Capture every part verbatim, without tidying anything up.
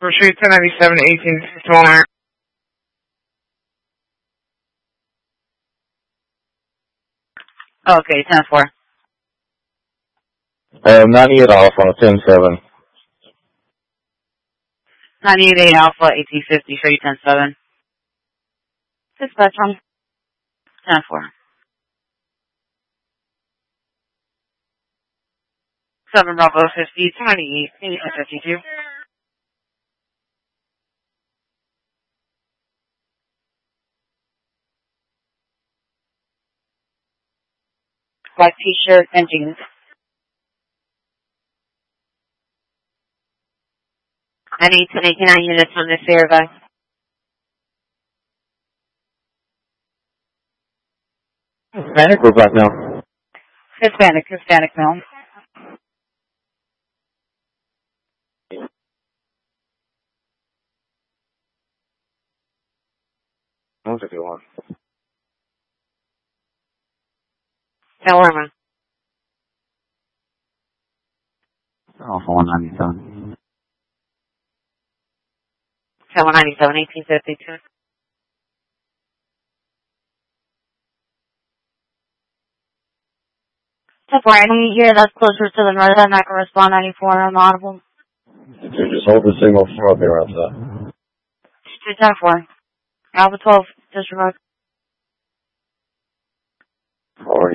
Retreat ten ninety-seven, eighteen, tomorrow. Okay, ten four. Uh, ninety-eight Alpha, ten seven. ninety-eight Alpha, eighteen fifty, show you ten seven. Dispatch on ten four. seven Bravo fifty, ninety-eight, eighteen fifty-two. Black t-shirt and jeans. I need to make nine units on this area. Hispanic or black male? Hispanic, Hispanic male. What's it want? Alabama. Alpha one ninety-seven. seven ninety-seven, eighteen fifty-two. So for any year that's closer to the north end, I can respond ninety-four. I'm audible. So just hold the signal for up here after that. two ten four. Alpha twelve, disregard. Sorry.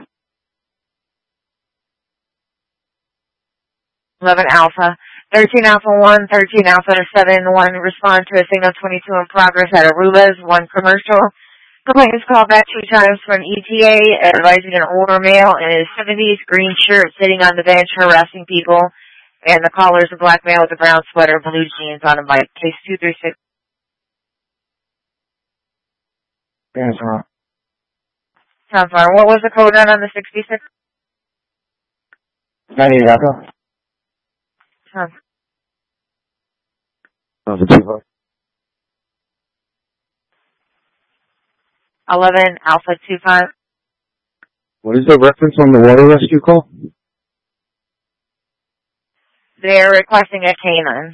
eleven Alpha, thirteen Alpha one, thirteen Alpha seven one, respond to a signal twenty-two in progress at Aruba's, one commercial. Complainants called back two times for an E T A advising an older male in his seventies, green shirt, sitting on the bench harassing people, and the caller's a black male with a brown sweater, blue jeans on a bike. Case two three six. Yes, sir. Sounds fine. What was the code on the sixty-six? ninety-eight Alpha. Huh. Alpha two five. eleven Alpha two five. What is the reference on the water rescue call? They're requesting a canine.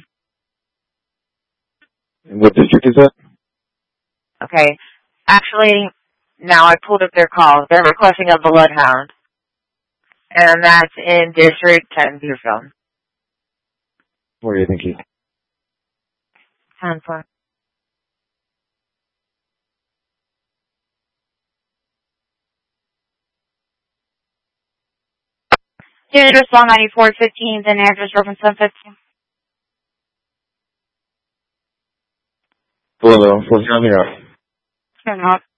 And what district is that? Okay. Actually, now I pulled up their call. They're requesting a bloodhound. And that's in District ten, Deerfield. Where do you think he's? ten four. Unit respond ninety-four fifteen, then address reference seven fifteen. Hello, what's your name? Turn off.